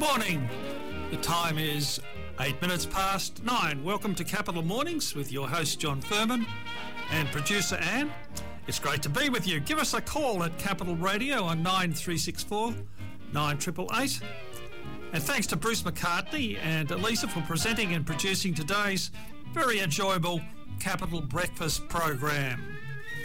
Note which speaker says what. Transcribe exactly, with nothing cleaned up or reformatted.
Speaker 1: morning. The time is eight minutes past nine. Welcome to Capital Mornings with your host John Furman and producer Anne. It's great to be with you. Give us a call at Capital Radio on nine three six four, nine eight eight eight. And thanks to Bruce McCartney and Elisa for presenting and producing today's very enjoyable Capital Breakfast program.